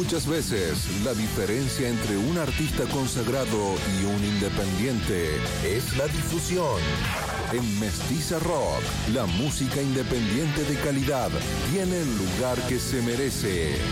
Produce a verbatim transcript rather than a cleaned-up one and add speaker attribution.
Speaker 1: Muchas veces, la diferencia entre un artista consagrado y un independiente es la difusión. En Mestiza Rock, la música independiente de calidad tiene el lugar que se merece.